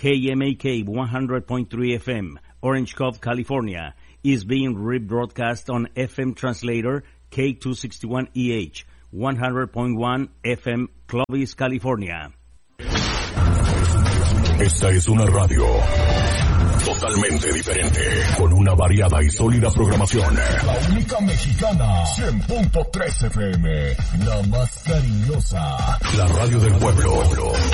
KMAK 100.3 FM, Orange Cove, California, is being rebroadcast on FM translator K261EH, 100.1 FM, Clovis, California. Esta es una radio totalmente diferente, con una variada y sólida programación. La única mexicana, 100.3 FM, la más cariñosa, la radio del pueblo.